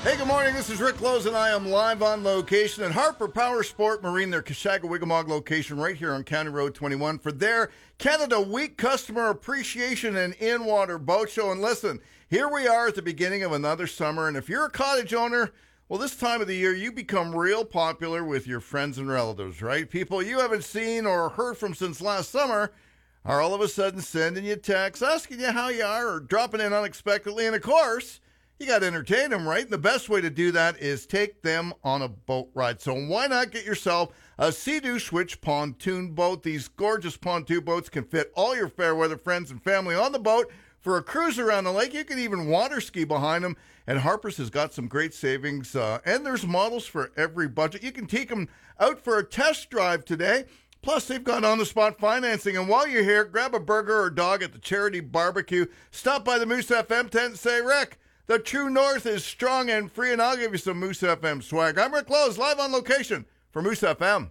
Hey, good morning. This is Rick Close, and I am live on location at Harper Power Sport Marine, their Kashagga-Wigamog location right here on County Road 21 for their Canada Week Customer Appreciation and In-Water Boat Show. And listen, here we are at the beginning of another summer, and if you're a cottage owner, well, this time of the year, you become real popular with your friends and relatives, right? People you haven't seen or heard from since last summer are all of a sudden sending you texts, asking you how you are, or dropping in unexpectedly. And of course, you got to entertain them, right? And the best way to do that is take them on a boat ride. So why not get yourself a Sea-Doo Switch pontoon boat? These gorgeous pontoon boats can fit all your fair weather friends and family on the boat for a cruise around the lake. You can even water ski behind them. And Harper's has got some great savings, and there's models for every budget. You can take them out for a test drive today. Plus, they've got on-the-spot financing. And while you're here, grab a burger or dog at the Charity Barbecue. Stop by the Moose FM tent and say, Rick, the True North is strong and free, and I'll give you some Moose FM swag. I'm Rick Close, live on location for Moose FM.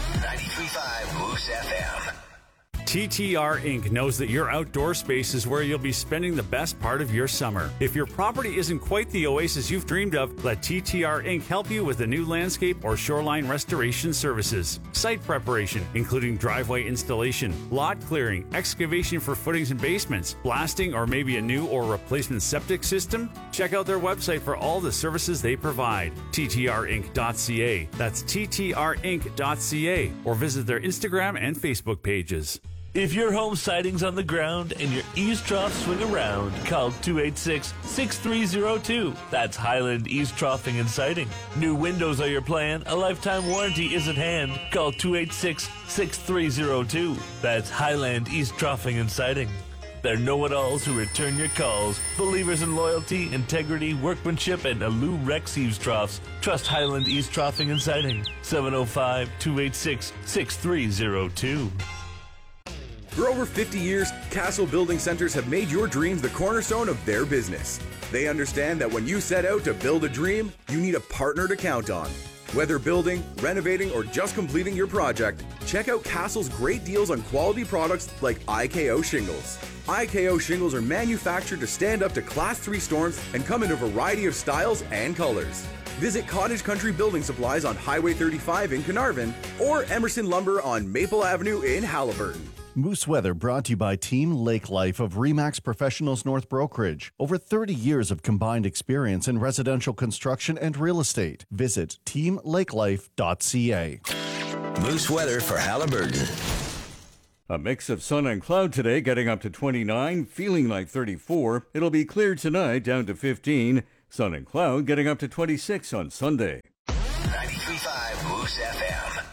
93.5 Moose FM. TTR Inc. knows that your outdoor space is where you'll be spending the best part of your summer. If your property isn't quite the oasis you've dreamed of, let TTR Inc. help you with a new landscape or shoreline restoration services. Site preparation, including driveway installation, lot clearing, excavation for footings and basements, blasting, or maybe a new or replacement septic system? Check out their website for all the services they provide. TTRinc.ca. That's TTRinc.ca. Or visit their Instagram and Facebook pages. If your home siding's on the ground and your eaves troughs swing around, call 286-6302. That's Highland Eaves Troughing and Siding. New windows are your plan. A lifetime warranty is at hand. Call 286-6302. That's Highland Eaves Troughing and Siding. They're know-it-alls who return your calls. Believers in loyalty, integrity, workmanship, and Alou Rex Eaves Troughs. Trust Highland Eaves Troughing and Siding. 705-286-6302. For over 50 years, Castle Building Centers have made your dreams the cornerstone of their business. They understand that when you set out to build a dream, you need a partner to count on. Whether building, renovating, or just completing your project, check out Castle's great deals on quality products like IKO shingles. IKO shingles are manufactured to stand up to Class 3 storms and come in a variety of styles and colors. Visit Cottage Country Building Supplies on Highway 35 in Carnarvon or Emerson Lumber on Maple Avenue in Halliburton. Moose Weather brought to you by Team Lake Life of RE/MAX Professionals North Brokerage. Over 30 years of combined experience in residential construction and real estate. Visit teamlakelife.ca. Moose weather for Halliburton. A mix of sun and cloud today, getting up to 29, feeling like 34. It'll be clear tonight, down to 15. Sun and cloud getting up to 26 on Sunday. 93.5 Moose FM.